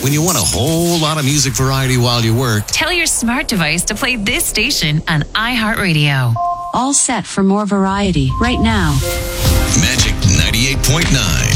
When you want a whole lot of music variety while you work, Tell your smart device to play this station on iHeartRadio. All set for more variety right now. Magic 98.9.